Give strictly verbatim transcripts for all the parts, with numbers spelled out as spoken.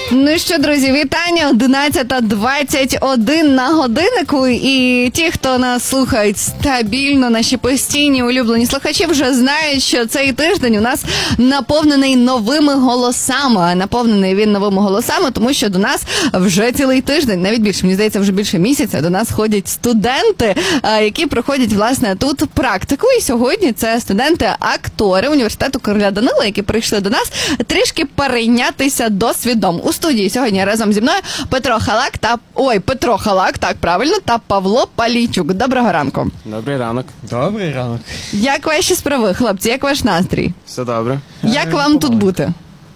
Ну що, друзі, вітання, одинадцята двадцять один на годиннику, і ті, хто нас слухають стабільно, наші постійні улюблені слухачі вже знають, що цей тиждень у нас наповнений новими голосами, а наповнений він новими голосами, тому що до нас вже цілий тиждень, навіть більше, мені здається, вже більше місяця, до нас ходять студенти, які проходять, власне, тут практику, і сьогодні це студенти-актори університету Короля Данила, які прийшли до нас трішки перейнятися досвідом. У студії сьогодні разом зі мною Петро Халак та... Ой, Петро Халак, так, правильно, та Павло Палійчук. Доброго ранку. Добрий ранок. Добрий ранок. Як ваші справи, хлопці? Як ваш настрій? Все добре. Як вам тут бути?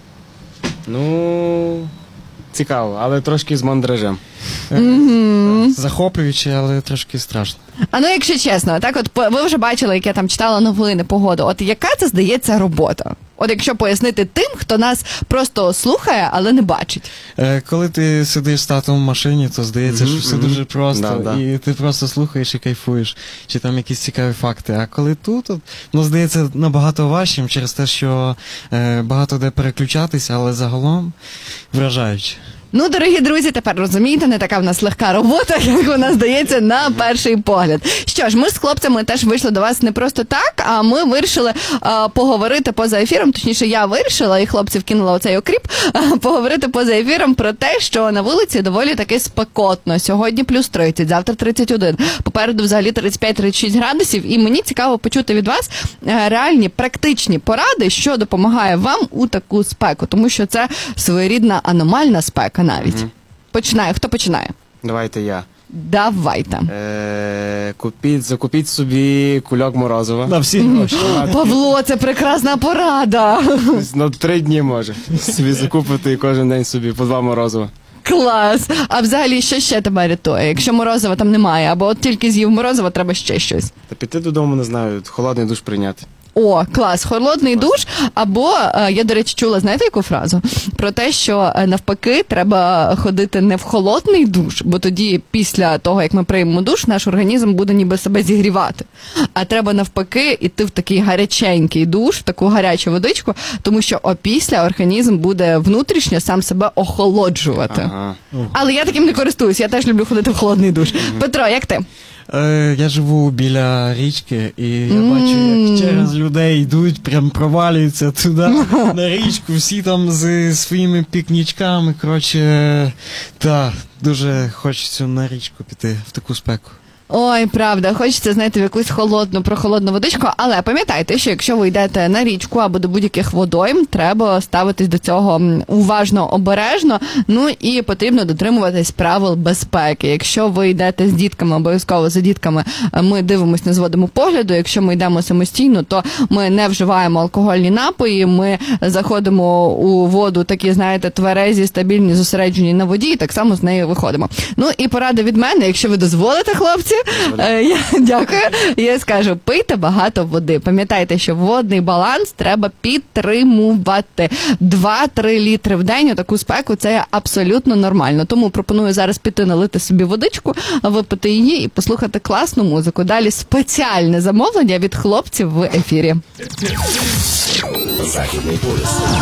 Ну, цікаво, але трошки з мандражем. Угу. Захоплююче, але трошки страшно. А ну, якщо чесно, так от ви вже бачили, як я там читала новини, погоду. От яка це, здається, робота? От якщо пояснити тим, хто нас просто слухає, але не бачить. Е, коли ти сидиш з татом в машині, то здається, Mm-hmm, що все mm-hmm. дуже просто, Да, да. і ти просто слухаєш і кайфуєш, чи там якісь цікаві факти. А коли тут, от, ну, здається, набагато важчим через те, що е, багато де переключатися, але загалом вражаюче. Ну, дорогі друзі, тепер розумієте, не така в нас легка робота, як вона здається на перший погляд. Що ж, ми з хлопцями теж вийшли до вас не просто так, а ми вирішили а, поговорити поза ефіром, точніше, я вирішила, і хлопці вкинула оцей окріп, а, поговорити поза ефіром про те, що на вулиці доволі таки спекотно. Сьогодні плюс тридцять, завтра тридцять один, попереду взагалі тридцять п'ять - тридцять шість градусів, і мені цікаво почути від вас а, реальні, практичні поради, що допомагає вам у таку спеку, тому що це своєрідна аномальна спека. Навіть. Угу. Починає. Хто починає? Давайте я. Давайте. Е, купіть, закупіть собі кульок морозива. На всі гроші. Павло, це прекрасна порада. На три дні може. Собі закупити і кожен день собі по два морозива. Клас. А взагалі, що ще тебе рятує? Якщо морозива там немає, або от тільки з'їв морозива, треба ще щось. Та піти додому, не знаю, холодний душ прийняти. О, клас, холодний душ, або, я, до речі, чула, знаєте, яку фразу? Про те, що навпаки треба ходити не в холодний душ, бо тоді після того, як ми приймемо душ, наш організм буде ніби себе зігрівати. А треба навпаки йти в такий гаряченький душ, в таку гарячу водичку, тому що опісля організм буде внутрішньо сам себе охолоджувати. Ага. Але я таким не користуюсь, я теж люблю ходити в холодний душ. Петро, як ти? Е, я живу біля річки, і я Mm. бачу, як через людей йдуть, прям провалюються туди, на річку, всі там з своїми пікнічками, коротше, та, дуже хочеться на річку піти в таку спеку. Ой, правда, хочеться, знаєте, в якусь холодну, прохолодну водичку, але пам'ятайте, що якщо ви йдете на річку або до будь-яких водойм, треба ставитись до цього уважно, обережно, ну і потрібно дотримуватись правил безпеки. Якщо ви йдете з дітками, обов'язково за дітками ми дивимося, не зводимо погляду, якщо ми йдемо самостійно, то ми не вживаємо алкогольні напої, ми заходимо у воду такі, знаєте, тверезі, стабільні, зосереджені на воді, і так само з нею виходимо. Ну і порада від мене, якщо ви дозволите, хлопці, я дякую. Я скажу, пийте багато води. Пам'ятайте, що водний баланс треба підтримувати. два-три літри в день у таку спеку – це абсолютно нормально. Тому пропоную зараз піти налити собі водичку, випити її і послухати класну музику. Далі спеціальне замовлення від хлопців в ефірі. Західний полюс.